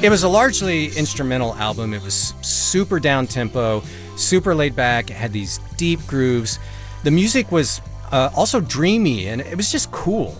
It was a largely instrumental album. It was super down tempo, super laid back. It had these deep grooves. The music was also dreamy, and it was just cool.